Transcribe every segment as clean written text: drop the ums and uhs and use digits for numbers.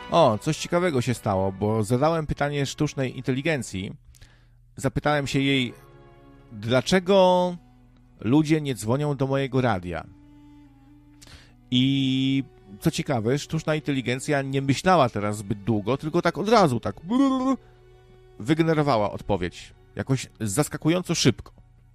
O, coś ciekawego się stało, bo zadałem pytanie sztucznej inteligencji. Zapytałem się jej, dlaczego ludzie nie dzwonią do mojego radia. I co ciekawe, sztuczna inteligencja nie myślała teraz zbyt długo, tylko tak od razu, tak wygenerowała odpowiedź. Jakoś zaskakująco szybko.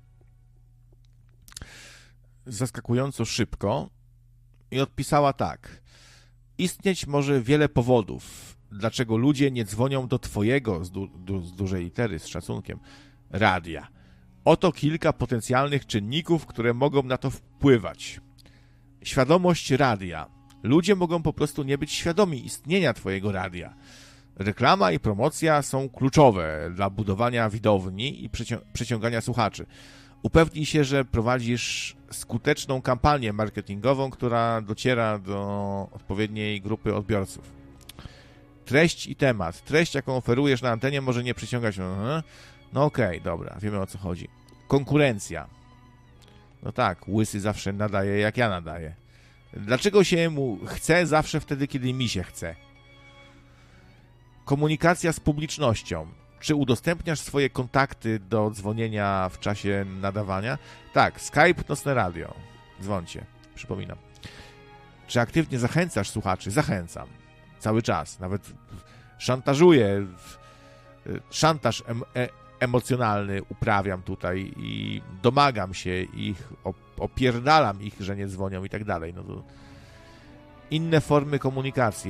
Zaskakująco szybko i odpisała tak. Istnieć może wiele powodów, dlaczego ludzie nie dzwonią do twojego, z dużej litery, z szacunkiem, radia. Oto kilka potencjalnych czynników, które mogą na to wpływać. Świadomość radia. Ludzie mogą po prostu nie być świadomi istnienia twojego radia. Reklama i promocja są kluczowe dla budowania widowni i przyciągania słuchaczy. Upewnij się, że prowadzisz skuteczną kampanię marketingową, która dociera do odpowiedniej grupy odbiorców. Treść i temat. Treść, jaką oferujesz na antenie, może nie przyciągać. No okej, dobra, wiemy o co chodzi. Konkurencja. No tak, łysy zawsze nadaje, jak ja nadaję. Dlaczego się mu chce zawsze wtedy, kiedy mi się chce? Komunikacja z publicznością. Czy udostępniasz swoje kontakty do dzwonienia w czasie nadawania? Tak, Skype, nocne radio. Dzwońcie, przypominam. Czy aktywnie zachęcasz słuchaczy? Zachęcam. Cały czas. Nawet szantażuję. Szantaż emocjonalny uprawiam tutaj i domagam się ich, opierdalam ich, że nie dzwonią i tak dalej. No to inne formy komunikacji.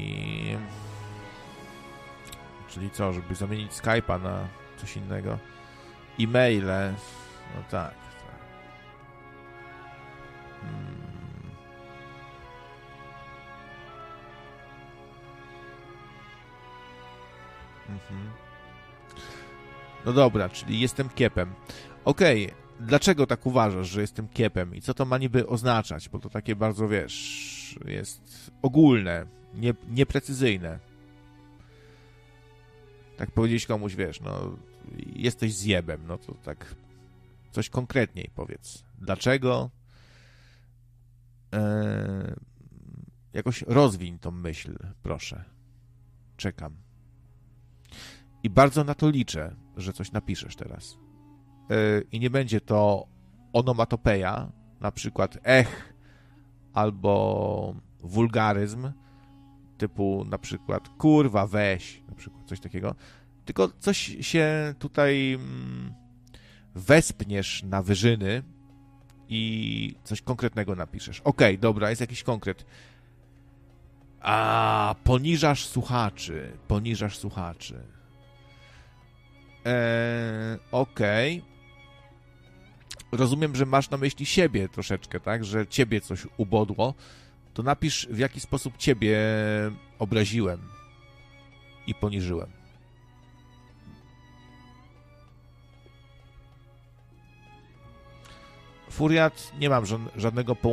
Czyli co, żeby zamienić Skype'a na coś innego? E-maile. No tak. No dobra, czyli jestem kiepem. Okej, dlaczego tak uważasz, że jestem kiepem? I co to ma niby oznaczać? Bo to takie bardzo, wiesz, jest ogólne, nieprecyzyjne. Tak powiedzieć komuś, wiesz, no jesteś zjebem, no to tak coś konkretniej powiedz. Dlaczego? Jakoś rozwiń tą myśl, proszę. Czekam. I bardzo na to liczę, że coś napiszesz teraz. I nie będzie to onomatopeja, na przykład albo wulgaryzm, typu na przykład kurwa, weź, na przykład coś takiego, tylko coś się tutaj wespniesz na wyżyny i coś konkretnego napiszesz. Okej, dobra, jest jakiś konkret. Poniżasz słuchaczy. Okej. Rozumiem, że masz na myśli siebie troszeczkę, tak? Że ciebie coś ubodło. To napisz, w jaki sposób ciebie obraziłem i poniżyłem. Furiat, nie mam żadnego